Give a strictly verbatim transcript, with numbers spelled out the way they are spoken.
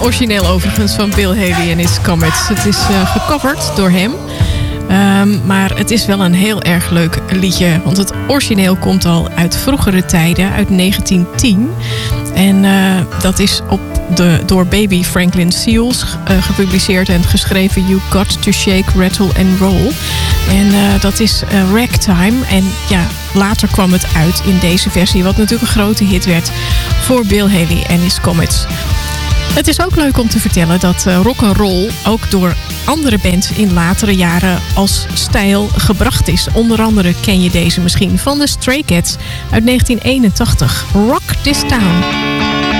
origineel overigens van Bill Haley en His Comets. Het is uh, gecoverd door hem. Um, maar het is wel een heel erg leuk liedje. Want het origineel komt al uit vroegere tijden, uit negentien tien. En uh, dat is op de, door Baby Franklin Seals uh, gepubliceerd en geschreven. You Got To Shake, Rattle and Roll. En uh, dat is uh, Ragtime. En ja, later kwam het uit in deze versie. Wat natuurlijk een grote hit werd voor Bill Haley en His Comets. Het is ook leuk om te vertellen dat uh, rock'n'roll ook door andere bands in latere jaren als stijl gebracht is. Onder andere ken je deze misschien van de Stray Cats uit negentien eenentachtig. Rock This Town.